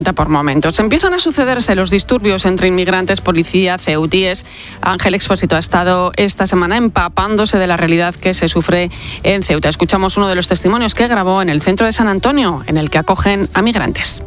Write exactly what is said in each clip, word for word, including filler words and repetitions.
Ceuta por momentos. Empiezan a sucederse los disturbios entre inmigrantes, policía, ceutíes. Ángel Expósito ha estado esta semana empapándose de la realidad que se sufre en Ceuta. Escuchamos uno de los testimonios que grabó en el centro de San Antonio, en el que acogen a migrantes.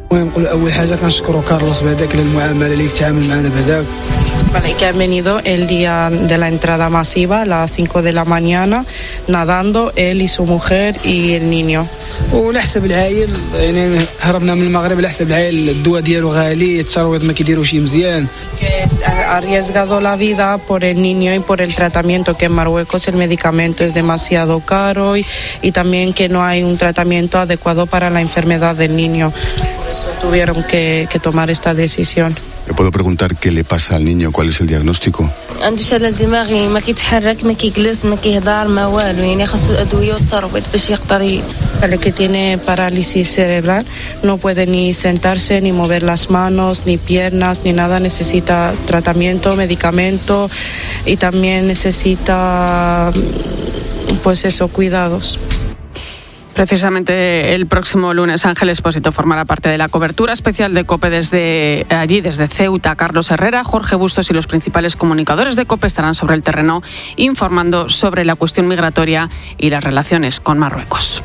Vale, que han venido el día de la entrada masiva a las cinco de la mañana, nadando él y su mujer y el niño. ولحسب العائل يعني هربنا من المغرب لحسب العائل الدواء ديالو غالي الثروات ما كيديروش شي مزيان. Que ha arriesgado la vida por el niño y por el tratamiento, que en Marruecos el medicamento es demasiado caro y, y también que no hay un tratamiento adecuado para la enfermedad del niño. Por eso tuvieron que, que tomar esta decisión. ¿Le puedo preguntar qué le pasa al niño? ¿Cuál es el diagnóstico? عنده شلل دماغي ما كيتحرك ما كيجلس ما كيهضر ما والو يعني خاصو ادويه وترويض باش يقدر. El que tiene parálisis cerebral no puede ni sentarse ni mover las manos ni piernas ni nada, necesita tratamiento, medicamento y también necesita pues eso, cuidados. Precisamente el próximo lunes Ángel Expósito formará parte de la cobertura especial de COPE desde allí, desde Ceuta. Carlos Herrera, Jorge Bustos y los principales comunicadores de COPE estarán sobre el terreno informando sobre la cuestión migratoria y las relaciones con Marruecos.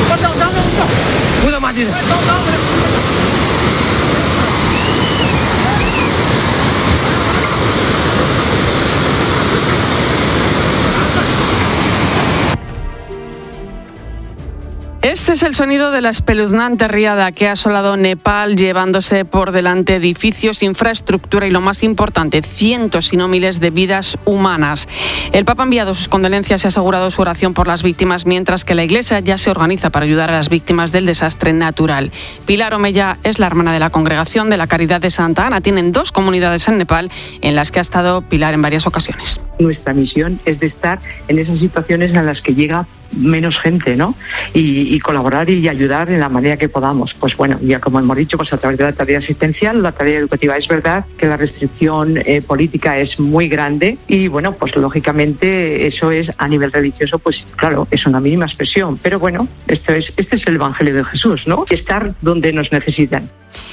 Este es el sonido de la espeluznante riada que ha asolado Nepal, llevándose por delante edificios, infraestructura y, lo más importante, cientos si no miles de vidas humanas. El Papa ha enviado sus condolencias y ha asegurado su oración por las víctimas, mientras que la Iglesia ya se organiza para ayudar a las víctimas del desastre natural. Pilar Omeya es la hermana de la Congregación de la Caridad de Santa Ana. Tienen dos comunidades en Nepal en las que ha estado Pilar en varias ocasiones. Nuestra misión es de estar en esas situaciones en las que llega menos gente, ¿no? Y, y colaborar y ayudar en la manera que podamos. Pues bueno, ya como hemos dicho, pues a través de la tarea asistencial, la tarea educativa. Es verdad que la restricción eh, política es muy grande y bueno, pues lógicamente eso es a nivel religioso, pues claro, es una mínima expresión. Pero bueno, esto es, este es el Evangelio de Jesús, ¿no? Estar donde nos necesitan.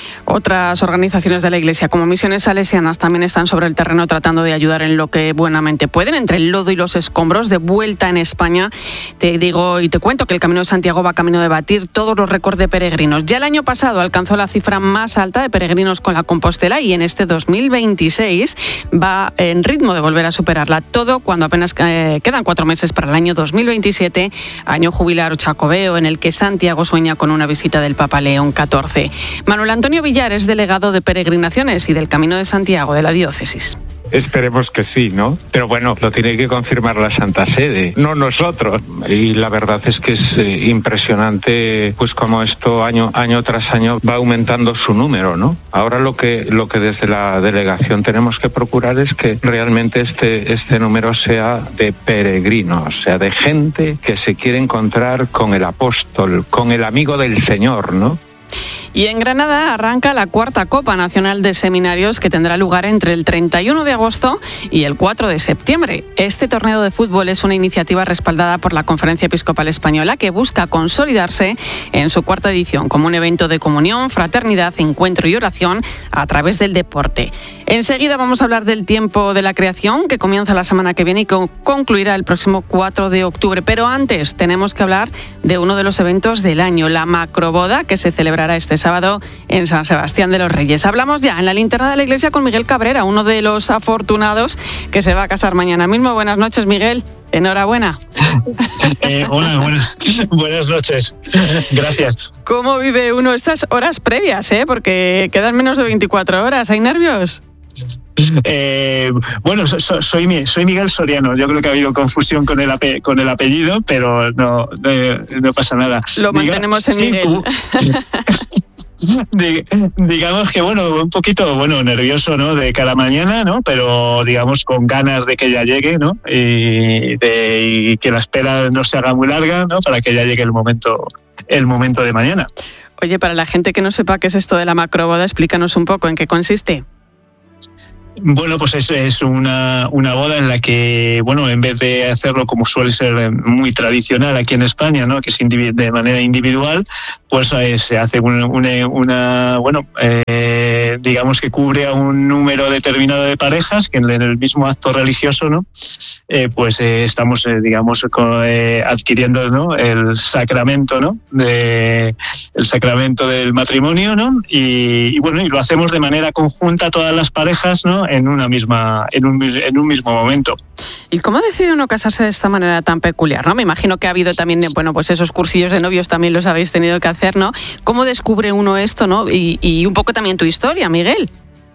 Otras organizaciones de la Iglesia, como Misiones Salesianas, también están sobre el terreno tratando de ayudar en lo que buenamente pueden, entre el lodo y los escombros. De vuelta en España, te digo y te cuento que el Camino de Santiago va camino de batir todos los récords de peregrinos. Ya el año pasado alcanzó la cifra más alta de peregrinos con la Compostela y en este dos mil veintiséis va en ritmo de volver a superarla. Todo cuando apenas eh, quedan cuatro meses para el año dos mil veintisiete, año jubilar chacobeo, en el que Santiago sueña con una visita del Papa León catorce. Manuel Antonio Villar es delegado de peregrinaciones y del Camino de Santiago de la diócesis. Esperemos que sí, ¿no? Pero bueno, lo tiene que confirmar la Santa Sede, no nosotros. Y la verdad es que es eh, impresionante, pues como esto año año tras año va aumentando su número, ¿no? Ahora lo que lo que desde la delegación tenemos que procurar es que realmente este este número sea de peregrinos, sea de gente que se quiere encontrar con el apóstol, con el amigo del Señor, ¿no? Y en Granada arranca la cuarta Copa Nacional de Seminarios, que tendrá lugar entre el treinta y uno de agosto y el cuatro de septiembre. Este torneo de fútbol es una iniciativa respaldada por la Conferencia Episcopal Española, que busca consolidarse en su cuarta edición como un evento de comunión, fraternidad, encuentro y oración a través del deporte. Enseguida vamos a hablar del tiempo de la creación, que comienza la semana que viene y que concluirá el próximo cuatro de octubre. Pero antes tenemos que hablar de uno de los eventos del año, la macroboda, que se celebrará este sábado en San Sebastián de los Reyes. Hablamos ya en la linterna de la iglesia con Miguel Cabrera, uno de los afortunados que se va a casar mañana mismo. Buenas noches, Miguel. Enhorabuena. Eh, hola, buenas, buenas noches. Gracias. ¿Cómo vive uno estas horas previas, eh? Porque quedan menos de veinticuatro horas. ¿Hay nervios? Eh, bueno, so, so, soy, soy Miguel Soriano. Yo creo que ha habido confusión con el, ape, con el apellido, pero no, no, no pasa nada. Lo Diga, mantenemos en sí, Miguel. Digamos que, bueno, un poquito, bueno, nervioso, ¿no? De cada mañana, ¿no? Pero, digamos, con ganas de que ya llegue, ¿no? Y, de, y que la espera no se haga muy larga, ¿no? Para que ya llegue el momento, el momento de mañana. Oye, para la gente que no sepa qué es esto de la macroboda, explícanos un poco en qué consiste. Bueno, pues es, es una, una boda en la que, bueno, en vez de hacerlo como suele ser muy tradicional aquí en España, ¿no? Que es individu- de manera individual, pues eh, se hace una, una, una bueno, eh, digamos que cubre a un número determinado de parejas que en el mismo acto religioso, ¿no? Eh, pues eh, estamos, eh, digamos, con, eh, adquiriendo, ¿no? El sacramento, ¿no? De, el sacramento del matrimonio, ¿no? Y, y bueno, y lo hacemos de manera conjunta todas las parejas, ¿no? En una misma, en un, en un mismo momento. ¿Y cómo decide uno casarse de esta manera tan peculiar, no? Me imagino que ha habido también, bueno, pues esos cursillos de novios también los habéis tenido que hacer, ¿no? ¿Cómo descubre uno esto, no? Y, y un poco también tu historia, Miguel.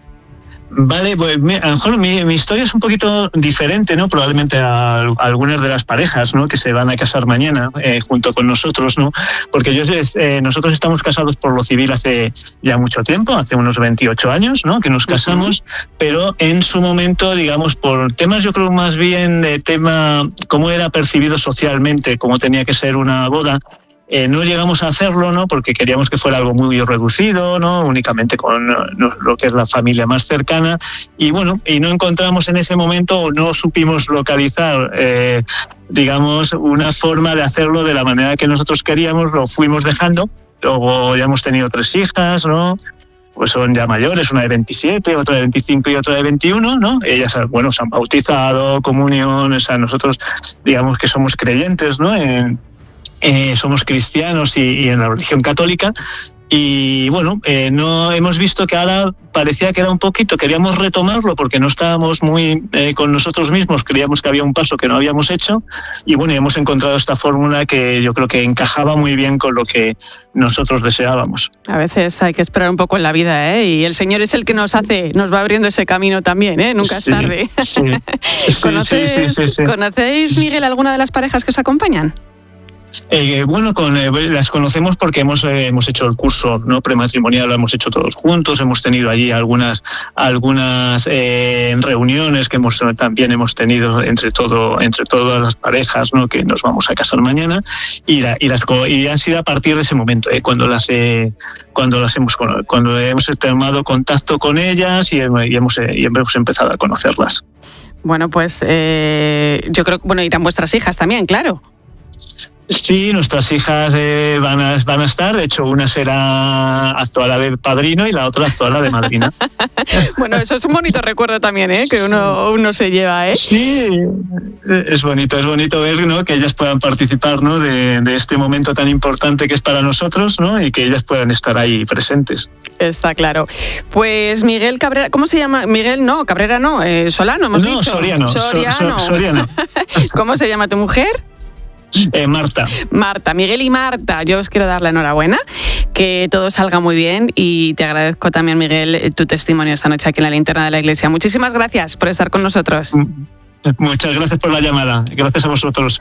Vale, pues a lo mejor mi, mi historia es un poquito diferente, ¿no? Probablemente a, a algunas de las parejas, ¿no? Que se van a casar mañana eh, junto con nosotros, ¿no? Porque yo, eh, nosotros estamos casados por lo civil hace ya mucho tiempo, hace unos veintiocho años, ¿no? Que nos casamos, uh-huh. Pero en su momento, digamos, por temas, yo creo más bien de tema cómo era percibido socialmente, cómo tenía que ser una boda. Eh, no llegamos a hacerlo, ¿no? Porque queríamos que fuera algo muy reducido, ¿no? Únicamente con no, lo que es la familia más cercana. Y bueno, y no encontramos en ese momento, o no supimos localizar, eh, digamos, una forma de hacerlo de la manera que nosotros queríamos, lo fuimos dejando. Luego ya hemos tenido tres hijas, ¿no? Pues son ya mayores, una de veintisiete, otra de veinticinco y otra de veintiuno, ¿no? Ellas, bueno, se han bautizado, comunión, o sea, nosotros, digamos que somos creyentes, ¿no? En, Eh, somos cristianos y, y en la religión católica y bueno, eh, no hemos visto que ahora parecía que era un poquito, queríamos retomarlo porque no estábamos muy eh, con nosotros mismos, creíamos que había un paso que no habíamos hecho y bueno, y hemos encontrado esta fórmula que yo creo que encajaba muy bien con lo que nosotros deseábamos. A veces hay que esperar un poco en la vida, ¿eh? Y el Señor es el que nos hace, nos va abriendo ese camino también, ¿eh? Nunca es sí, tarde. Sí. ¿Conoces, sí, sí, sí, sí. ¿Conocéis, Miguel, alguna de las parejas que os acompañan? Eh, bueno, con, eh, las conocemos porque hemos eh, hemos hecho el curso, ¿no? Prematrimonial, lo hemos hecho todos juntos, hemos tenido allí algunas algunas eh, reuniones que hemos también hemos tenido entre todo entre todas las parejas, ¿no? Que nos vamos a casar mañana y, la, y las y han sido a partir de ese momento, eh, cuando las eh, cuando las hemos cuando hemos tomado contacto con ellas y, y hemos eh, y hemos empezado a conocerlas. Bueno, pues eh, yo creo que bueno irán vuestras hijas también, claro. Sí, nuestras hijas eh, van, a, van a estar. De hecho, una será actuará de padrino y la otra actuará de madrina. Bueno, eso es un bonito recuerdo también, ¿eh? Que uno, uno se lleva, ¿eh? Sí, es bonito, es bonito ver, ¿no? Que ellas puedan participar, ¿no? De, de este momento tan importante que es para nosotros, ¿no? Y que ellas puedan estar ahí presentes. Está claro. Pues Miguel Cabrera, ¿cómo se llama? Miguel, no, Cabrera no, eh, Solano, hemos no, dicho. Soriano. Soriano. So, so, Soriano. ¿Cómo se llama tu mujer? Eh, Marta. Marta, Miguel y Marta, yo os quiero dar la enhorabuena, que todo salga muy bien y te agradezco también, Miguel, tu testimonio esta noche aquí en la Linterna de la Iglesia. Muchísimas gracias por estar con nosotros. Muchas gracias por la llamada. Gracias a vosotros.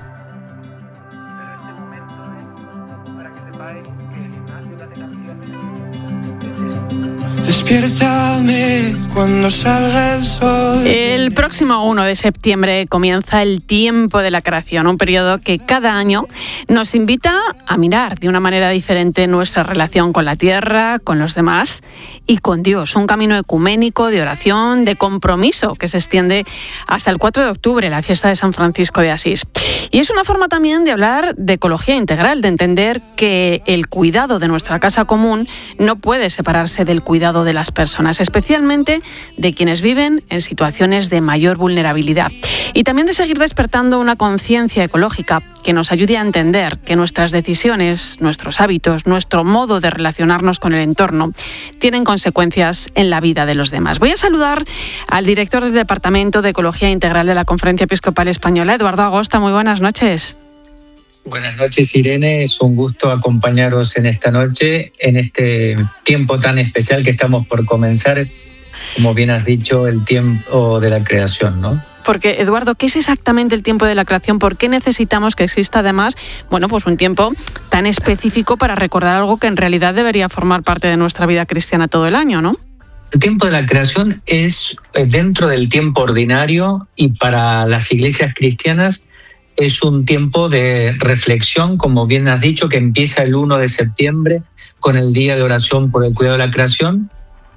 Despiértame cuando salga el sol. El próximo uno de septiembre comienza el tiempo de la creación, un periodo que cada año nos invita a mirar de una manera diferente nuestra relación con la tierra, con los demás y con Dios. Un camino ecuménico de oración, de compromiso que se extiende hasta el cuatro de octubre, la fiesta de San Francisco de Asís. Y es una forma también de hablar de ecología integral, de entender que el cuidado de nuestra casa común no puede separarse del cuidado de las personas, especialmente de quienes viven en situaciones de mayor vulnerabilidad. Y también de seguir despertando una conciencia ecológica que nos ayude a entender que nuestras decisiones, nuestros hábitos, nuestro modo de relacionarnos con el entorno tienen consecuencias en la vida de los demás. Voy a saludar al director del Departamento de Ecología Integral de la Conferencia Episcopal Española, Eduardo Agosta. Muy buenas noches. Buenas noches, Irene. Es un gusto acompañaros en esta noche, en este tiempo tan especial que estamos por comenzar, como bien has dicho, el tiempo de la creación, ¿no? Porque, Eduardo, ¿qué es exactamente el tiempo de la creación? ¿Por qué necesitamos que exista, además, bueno, pues un tiempo tan específico para recordar algo que en realidad debería formar parte de nuestra vida cristiana todo el año, ¿no? El tiempo de la creación es dentro del tiempo ordinario y para las iglesias cristianas es un tiempo de reflexión, como bien has dicho, que empieza el uno de septiembre con el Día de Oración por el Cuidado de la Creación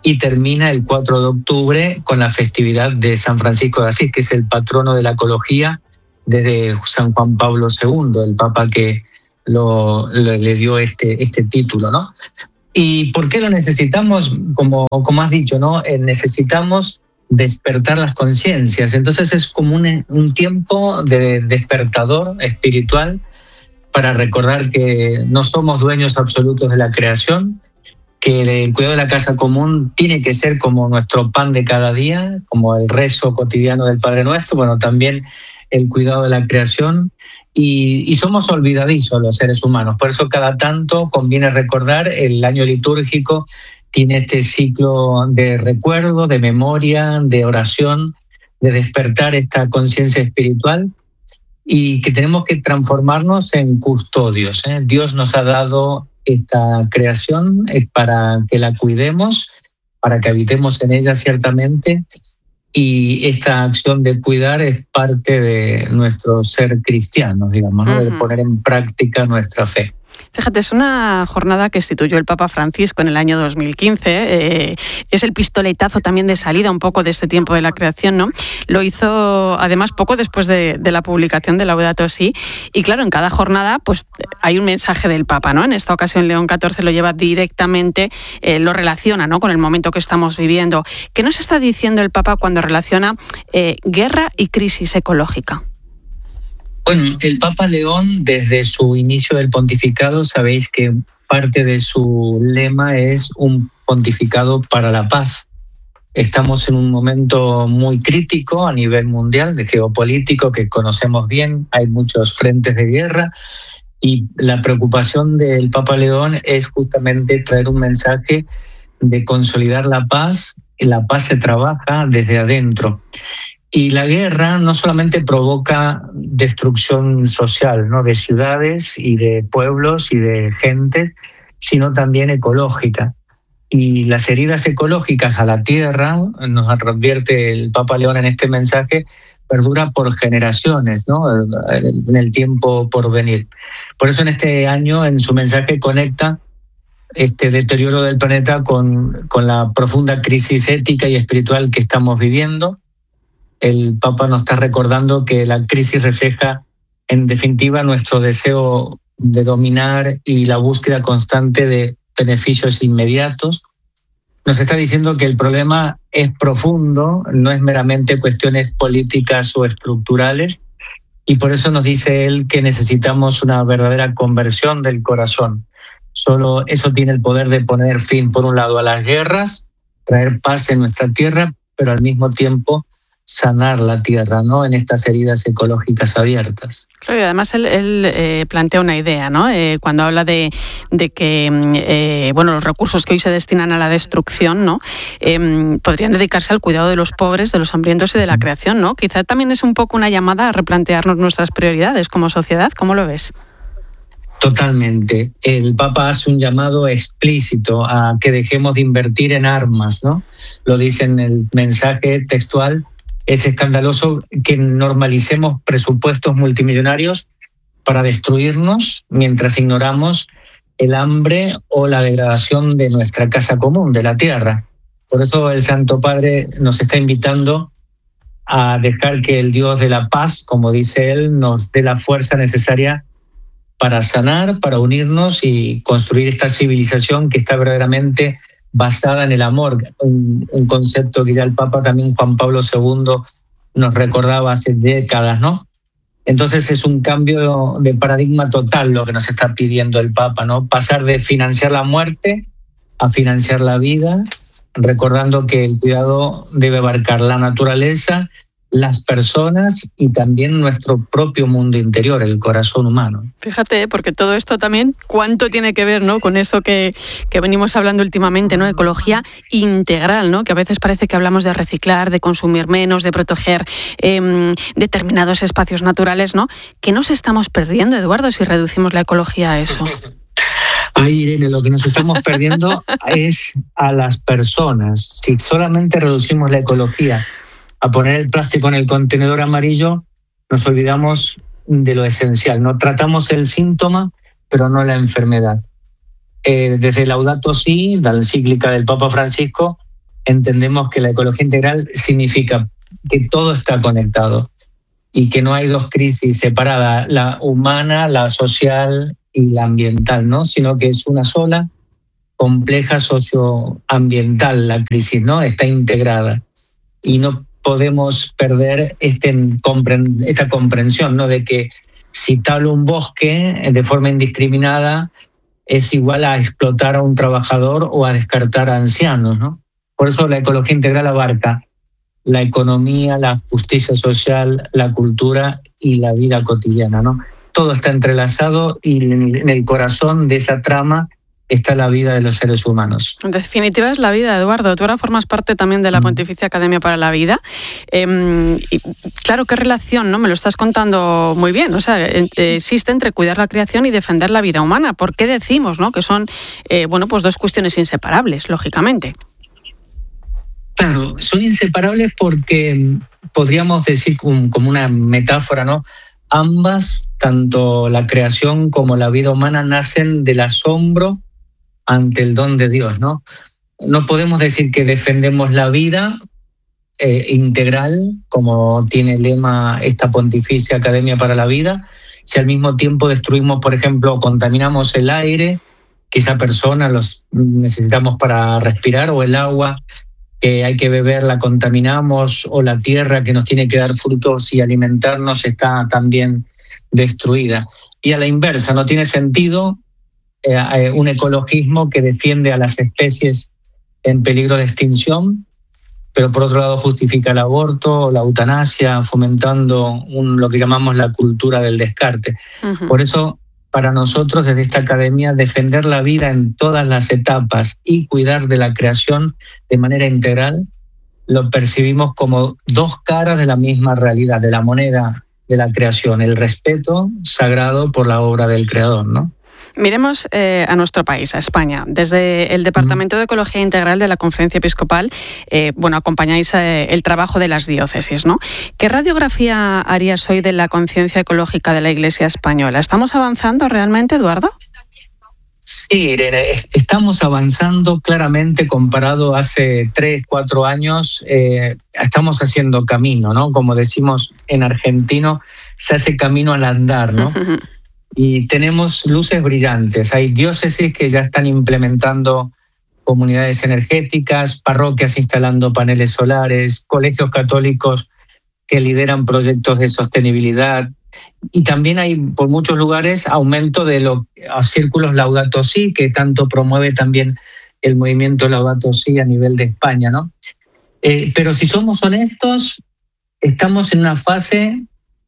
y termina el cuatro de octubre con la festividad de San Francisco de Asís, que es el patrono de la ecología desde San Juan Pablo segundo, el Papa que lo, lo, le dio este, este título, ¿no? ¿Y por qué lo necesitamos? Como, como has dicho, ¿no? Eh, necesitamos despertar las conciencias. Entonces es como un, un tiempo de despertador espiritual para recordar que no somos dueños absolutos de la creación, que el cuidado de la casa común tiene que ser como nuestro pan de cada día, como el rezo cotidiano del Padre Nuestro, bueno, también el cuidado de la creación, y, y somos olvidadizos los seres humanos. Por eso cada tanto conviene recordar, el año litúrgico tiene este ciclo de recuerdo, de memoria, de oración, de despertar esta conciencia espiritual, y que tenemos que transformarnos en custodios, ¿eh? Dios nos ha dado esta creación eh, para que la cuidemos, para que habitemos en ella ciertamente, y esta acción de cuidar es parte de nuestro ser cristiano, digamos, ¿no? Uh-huh. De poner en práctica nuestra fe. Fíjate, es una jornada que instituyó el Papa Francisco en el año dos mil quince. Eh, es el pistoletazo también de salida un poco de este tiempo de la creación, ¿no? Lo hizo además poco después de, de la publicación de Laudato Si. Y claro, en cada jornada pues hay un mensaje del Papa, ¿no? En esta ocasión León catorce lo lleva directamente, eh, lo relaciona, ¿no? Con el momento que estamos viviendo. ¿Qué nos está diciendo el Papa cuando relaciona eh, guerra y crisis ecológica? Bueno, el Papa León, desde su inicio del pontificado, sabéis que parte de su lema es un pontificado para la paz. Estamos en un momento muy crítico a nivel mundial, de geopolítico, que conocemos bien, hay muchos frentes de guerra, y la preocupación del Papa León es justamente traer un mensaje de consolidar la paz, y la paz se trabaja desde adentro. Y la guerra no solamente provoca destrucción social, ¿no? De ciudades y de pueblos y de gente, sino también ecológica. Y las heridas ecológicas a la tierra, nos advierte el Papa León en este mensaje, perdura por generaciones, ¿no? En el tiempo por venir. Por eso en este año, en su mensaje, conecta este deterioro del planeta con, con la profunda crisis ética y espiritual que estamos viviendo. El Papa nos está recordando que la crisis refleja, en definitiva, nuestro deseo de dominar y la búsqueda constante de beneficios inmediatos. Nos está diciendo que el problema es profundo, no es meramente cuestiones políticas o estructurales, y por eso nos dice él que necesitamos una verdadera conversión del corazón. Solo eso tiene el poder de poner fin, por un lado, a las guerras, traer paz en nuestra tierra, pero al mismo tiempo sanar la tierra, ¿no? En estas heridas ecológicas abiertas. Claro, y además él, él eh, plantea una idea, ¿no? Eh, cuando habla de, de que eh, bueno, los recursos que hoy se destinan a la destrucción, ¿no? Eh, podrían dedicarse al cuidado de los pobres, de los hambrientos y de la creación, ¿no? Quizá también es un poco una llamada a replantearnos nuestras prioridades como sociedad. ¿Cómo lo ves? Totalmente. El Papa hace un llamado explícito a que dejemos de invertir en armas, ¿no? Lo dice en el mensaje textual. Es escandaloso que normalicemos presupuestos multimillonarios para destruirnos mientras ignoramos el hambre o la degradación de nuestra casa común, de la tierra. Por eso el Santo Padre nos está invitando a dejar que el Dios de la paz, como dice él, nos dé la fuerza necesaria para sanar, para unirnos y construir esta civilización que está verdaderamente basada en el amor, un, un concepto que ya el Papa también Juan Pablo segundo nos recordaba hace décadas, ¿no? Entonces es un cambio de paradigma total lo que nos está pidiendo el Papa, ¿no? Pasar de financiar la muerte a financiar la vida, recordando que el cuidado debe abarcar la naturaleza, las personas y también nuestro propio mundo interior, el corazón humano. Fíjate, porque todo esto también, ¿cuánto tiene que ver, ¿no? Con eso que, que venimos hablando últimamente, ¿no? Ecología integral, ¿no? Que a veces parece que hablamos de reciclar, de consumir menos, de proteger eh, determinados espacios naturales, ¿no? ¿Qué nos estamos perdiendo, Eduardo, si reducimos la ecología a eso? Ay, Irene, lo que nos estamos perdiendo es a las personas. Si solamente reducimos la ecología a poner el plástico en el contenedor amarillo, nos olvidamos de lo esencial. No tratamos el síntoma, pero no la enfermedad. Eh, desde Laudato Si, la encíclica del Papa Francisco, entendemos que la ecología integral significa que todo está conectado y que no hay dos crisis separadas, la humana, la social y la ambiental, ¿no? Sino que es una sola, compleja socioambiental la crisis, ¿no? Está integrada y no podemos perder este, esta comprensión, ¿no? De que si talo un bosque de forma indiscriminada es igual a explotar a un trabajador o a descartar a ancianos, ¿no? Por eso la ecología integral abarca la economía, la justicia social, la cultura y la vida cotidiana, ¿no? Todo está entrelazado y en el corazón de esa trama está la vida de los seres humanos. En definitiva es la vida, Eduardo. Tú ahora formas parte también de la Pontificia Academia para la Vida. Eh, y claro, qué relación, ¿no? Me lo estás contando muy bien. O sea, eh, existe entre cuidar la creación y defender la vida humana. ¿Por qué decimos, ¿no? que son eh, bueno, pues dos cuestiones inseparables, lógicamente? Claro, son inseparables porque podríamos decir como una metáfora, ¿no? Ambas, tanto la creación como la vida humana, nacen del asombro ante el don de Dios, ¿no? No podemos decir que defendemos la vida eh, integral, como tiene el lema esta Pontificia Academia para la Vida, si al mismo tiempo destruimos, por ejemplo, contaminamos el aire que esa persona los necesitamos para respirar, o el agua que hay que beber la contaminamos, o la tierra que nos tiene que dar frutos y alimentarnos está también destruida. Y a la inversa, no tiene sentido eh, un ecologismo que defiende a las especies en peligro de extinción, pero por otro lado justifica el aborto, la eutanasia, fomentando un, lo que llamamos la cultura del descarte. Uh-huh. Por eso, para nosotros desde esta academia, defender la vida en todas las etapas y cuidar de la creación de manera integral, lo percibimos como dos caras de la misma realidad, de la moneda de la creación, el respeto sagrado por la obra del Creador, ¿no? Miremos eh, a nuestro país, a España. Desde el Departamento de Ecología Integral de la Conferencia Episcopal, eh, bueno, acompañáis eh, el trabajo de las diócesis, ¿no? ¿Qué radiografía harías hoy de la conciencia ecológica de la Iglesia española? ¿Estamos avanzando realmente, Eduardo? Sí, Irene, estamos avanzando claramente comparado a hace tres, cuatro años. Eh, estamos haciendo camino, ¿no? Como decimos en argentino, se hace camino al andar, ¿no? Uh-huh. Y tenemos luces brillantes. Hay diócesis que ya están implementando comunidades energéticas, parroquias instalando paneles solares, colegios católicos que lideran proyectos de sostenibilidad. Y también hay, por muchos lugares, aumento de los círculos Laudato Si, que tanto promueve también el movimiento Laudato Si a nivel de España, ¿no? Eh, pero si somos honestos, estamos en una fase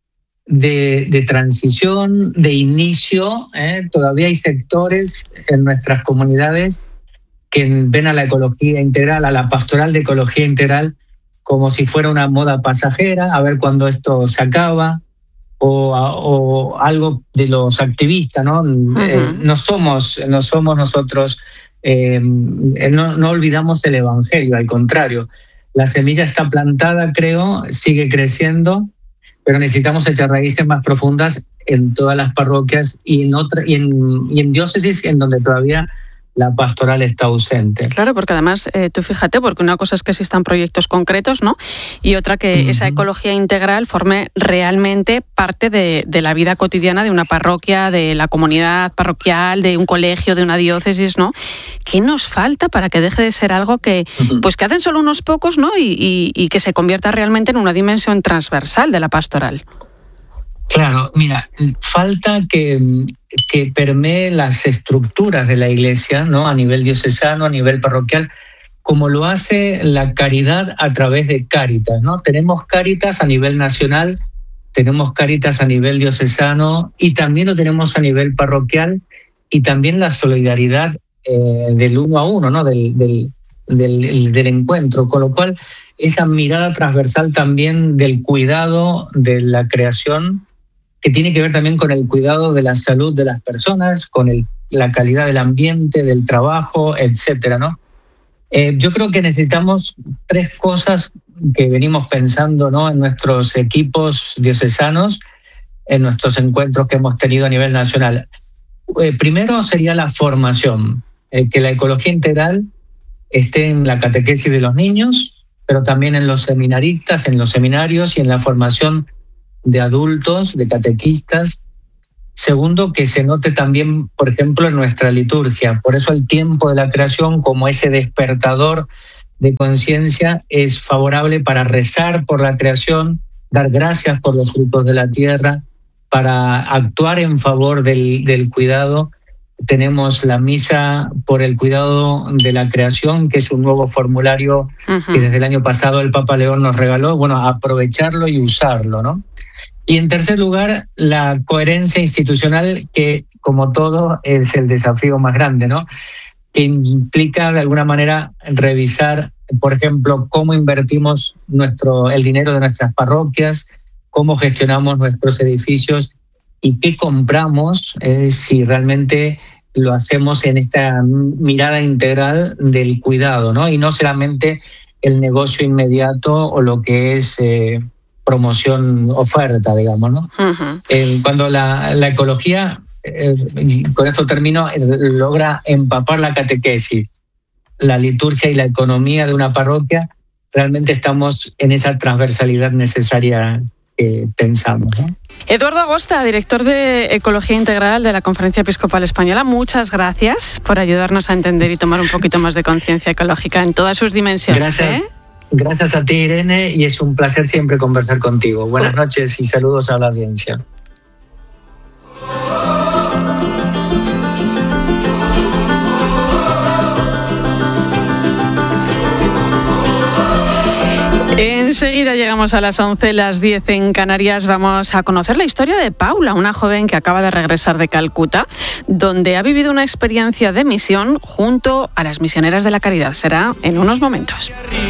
De, de transición, de inicio. ¿eh? Todavía hay sectores en nuestras comunidades que ven a la ecología integral, a la pastoral de ecología integral, como si fuera una moda pasajera, a ver cuándo esto se acaba, o, o algo de los activistas, ¿no? Uh-huh. Eh, no somos, no somos nosotros, eh, no, no olvidamos el Evangelio, al contrario. La semilla está plantada, creo, sigue creciendo, pero necesitamos echar raíces más profundas en todas las parroquias y en, otra, y en, y en diócesis en donde todavía la pastoral está ausente. Claro, porque además, eh, tú fíjate, porque una cosa es que existan proyectos concretos, ¿no? Y otra que uh-huh. esa ecología integral forme realmente parte de, de la vida cotidiana de una parroquia, de la comunidad parroquial, de un colegio, de una diócesis, ¿no? ¿Qué nos falta para que deje de ser algo que, uh-huh. pues que hacen solo unos pocos, ¿no? Y, y, y que se convierta realmente en una dimensión transversal de la pastoral? Claro, mira, falta que, que permee las estructuras de la Iglesia, ¿no? A nivel diocesano, a nivel parroquial, como lo hace la caridad a través de Cáritas, ¿no? Tenemos Cáritas a nivel nacional, tenemos Cáritas a nivel diocesano y también lo tenemos a nivel parroquial, y también la solidaridad eh, del uno a uno, ¿no? Del, del, del, del encuentro, con lo cual esa mirada transversal también del cuidado de la creación, que tiene que ver también con el cuidado de la salud de las personas, con el, la calidad del ambiente, del trabajo, etcétera, ¿no? Eh, yo creo que necesitamos tres cosas que venimos pensando, ¿no? En nuestros equipos diocesanos, en nuestros encuentros que hemos tenido a nivel nacional. Eh, primero sería la formación, eh, que la ecología integral esté en la catequesis de los niños, pero también en los seminaristas, en los seminarios y en la formación de adultos, de catequistas. Segundo, que se note también, por ejemplo, en nuestra liturgia. Por eso el tiempo de la creación, como ese despertador de conciencia, es favorable para rezar por la creación, dar gracias por los frutos de la tierra, para actuar en favor del, del cuidado. Tenemos la misa por el cuidado de la creación, que es un nuevo formulario uh-huh. que desde el año pasado el Papa León nos regaló. Bueno, aprovecharlo y usarlo, ¿no? Y en tercer lugar, la coherencia institucional, que como todo es el desafío más grande, ¿no? Que implica de alguna manera revisar, por ejemplo, cómo invertimos nuestro, el dinero de nuestras parroquias, cómo gestionamos nuestros edificios y qué compramos, eh, si realmente lo hacemos en esta mirada integral del cuidado, ¿no? Y no solamente el negocio inmediato o lo que es eh, promoción, oferta, digamos, ¿no? Uh-huh. Eh, cuando la, la ecología, eh, con esto termino, eh, logra empapar la catequesis, la liturgia y la economía de una parroquia, realmente estamos en esa transversalidad necesaria que pensamos, ¿no? Eduardo Agosta, director de Ecología Integral de la Conferencia Episcopal Española, muchas gracias por ayudarnos a entender y tomar un poquito más de conciencia ecológica en todas sus dimensiones. Gracias. ¿eh? Gracias a ti, Irene, y es un placer siempre conversar contigo. Buenas noches y saludos a la audiencia. Enseguida llegamos a las once, las diez en Canarias. Vamos a conocer la historia de Paula, una joven que acaba de regresar de Calcuta, donde ha vivido una experiencia de misión junto a las misioneras de la caridad. Será en unos momentos.